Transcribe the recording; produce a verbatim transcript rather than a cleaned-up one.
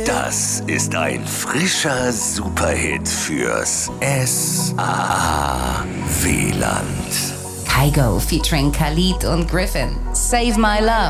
Das ist ein frischer Superhit fürs S A W-Land. Kygo featuring Khalid und Griffin. Save My Love.